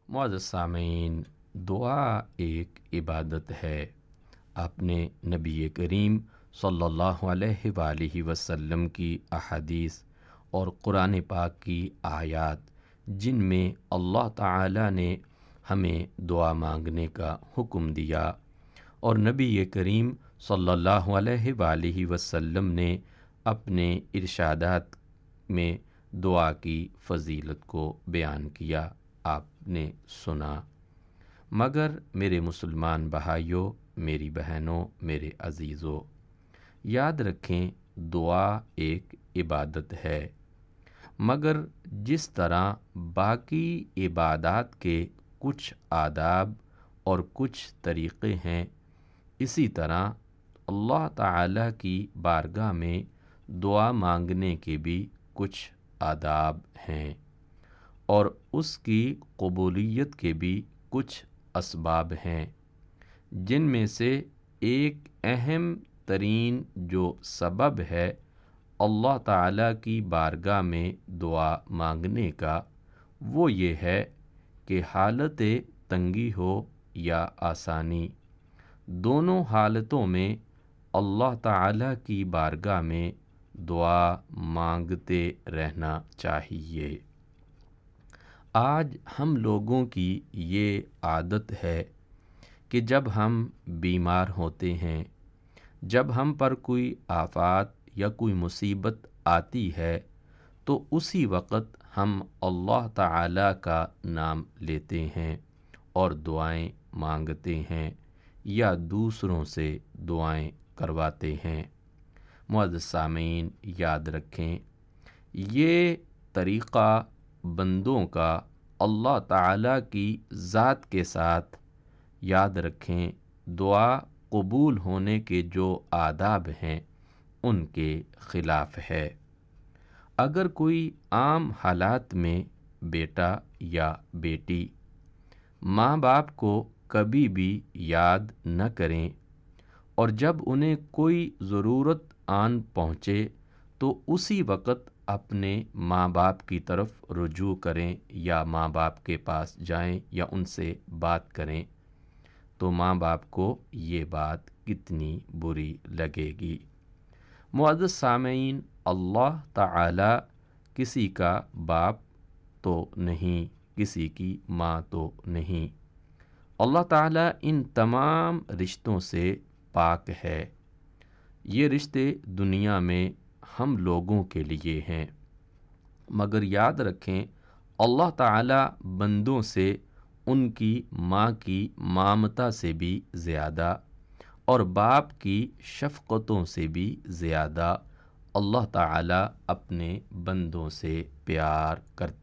معزز سامعین، دعا ایک عبادت ہے۔ آپ نے نبی کریم صلی اللہ علیہ وآلہ وسلم کی احادیث اور قرآن پاک کی آیات جن میں اللہ تعالی نے ہمیں دعا مانگنے کا حکم دیا، اور نبی کریم صلی اللہ علیہ وآلہ وسلم نے اپنے ارشادات میں دعا کی فضیلت کو بیان کیا، آپ نے سنا۔ مگر میرے مسلمان بھائیوں، میری بہنوں، میرے عزیزوں، یاد رکھیں دعا ایک عبادت ہے، مگر جس طرح باقی عبادات کے کچھ آداب اور کچھ طریقے ہیں، اسی طرح اللہ تعالی کی بارگاہ میں دعا مانگنے کے بھی کچھ آداب ہیں، اور اس کی قبولیت کے بھی کچھ اسباب ہیں، جن میں سے ایک اہم ترین جو سبب ہے اللہ تعالیٰ کی بارگاہ میں دعا مانگنے کا، وہ یہ ہے کہ حالت تنگی ہو یا آسانی، دونوں حالتوں میں اللہ تعالیٰ کی بارگاہ میں دعا مانگتے رہنا چاہیے۔ آج ہم لوگوں کی یہ عادت ہے کہ جب ہم بیمار ہوتے ہیں، جب ہم پر کوئی آفات یا کوئی مصیبت آتی ہے، تو اسی وقت ہم اللہ تعالی کا نام لیتے ہیں اور دعائیں مانگتے ہیں یا دوسروں سے دعائیں کرواتے ہیں۔ معزز سامعین، یاد رکھیں یہ طریقہ بندوں کا اللہ تعالی کی ذات کے ساتھ، یاد رکھیں دعا قبول ہونے کے جو آداب ہیں ان کے خلاف ہے۔ اگر کوئی عام حالات میں بیٹا یا بیٹی ماں باپ کو کبھی بھی یاد نہ کریں، اور جب انہیں کوئی ضرورت آن پہنچے تو اسی وقت اپنے ماں باپ کی طرف رجوع کریں یا ماں باپ کے پاس جائیں یا ان سے بات کریں، تو ماں باپ کو یہ بات کتنی بری لگے گی۔ معزز سامعین، اللہ تعالی کسی کا باپ تو نہیں، کسی کی ماں تو نہیں، اللہ تعالی ان تمام رشتوں سے پاک ہے۔ یہ رشتے دنیا میں ہم لوگوں کے لیے ہیں، مگر یاد رکھیں اللہ تعالی بندوں سے ان کی ماں کی مامتا سے بھی زیادہ اور باپ کی شفقتوں سے بھی زیادہ اللہ تعالی اپنے بندوں سے پیار کرتے